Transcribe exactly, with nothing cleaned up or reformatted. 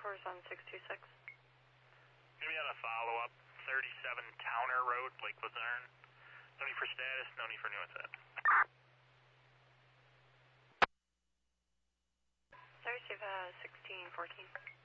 four is on six two six. We had a follow-up, thirty-seven Towner Road, Lake Luzerne. No need for status, no need for new incident. Sorry, Steve, uh, sixteen fourteen.